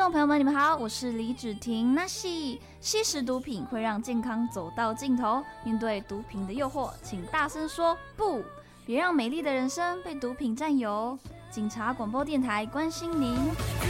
众朋友们，你们好，我是李芷婷。那吸食毒品会让健康走到尽头，面对毒品的诱惑，请大声说不，别让美丽的人生被毒品占有。警察广播电台关心您。